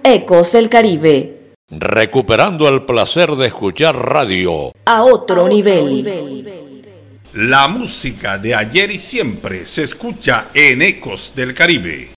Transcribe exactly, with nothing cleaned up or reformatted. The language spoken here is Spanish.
Ecos del Caribe. Recuperando el placer de escuchar radio a otro nivel. La música de ayer y siempre se escucha en Ecos del Caribe.